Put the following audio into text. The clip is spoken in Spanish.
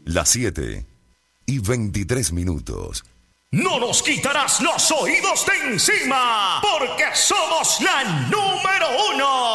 Las 7:23. No nos quitarás los oídos de encima, porque somos la número 1.